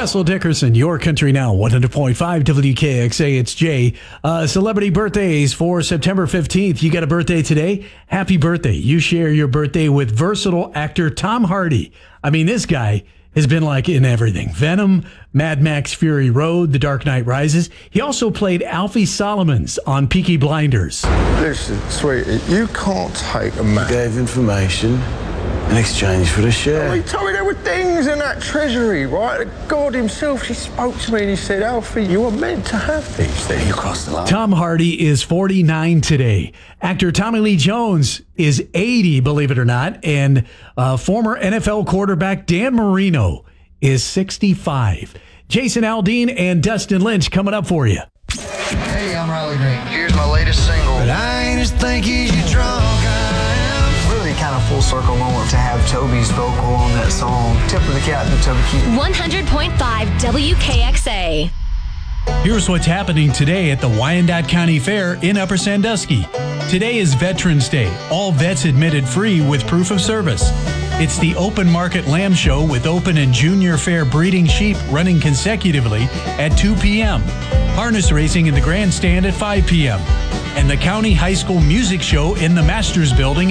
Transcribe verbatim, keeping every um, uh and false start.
Russell Dickerson, Your Country Now, one hundred point five W K X A. It's Jay. Uh, celebrity birthdays for September fifteenth. You got a birthday today? Happy birthday. You share your birthday with versatile actor Tom Hardy. I mean, this guy has been like in everything. Venom, Mad Max Fury Road, The Dark Knight Rises. He also played Alfie Solomons on Peaky Blinders. Listen, sweetie, you can't take a man. Gave information in exchange for the share. Oh, he told me there were things in that treasury, right? God himself, he spoke to me and he said, Alfie, you were meant to have these things. You crossed the line. Tom Hardy is forty-nine today. Actor Tommy Lee Jones is eighty, believe it or not. And uh, former N F L quarterback Dan Marino is sixty-five. Jason Aldean and Dustin Lynch coming up for you. Hey, I'm Riley Green. Here's my latest single. But I ain't as thinky as you drunk I am. Really kind of full circle moment to have Toby's vocal on that song. Tip of the cap to Toby Keith. one hundred point five W K X A. Here's what's happening today at the Wyandotte County Fair in Upper Sandusky. Today is Veterans Day. All vets admitted free with proof of service. It's the Open Market Lamb Show with open and junior fair breeding sheep running consecutively at two p.m. Harness racing in the grandstand at five p.m. And the County High School Music Show in the Masters Building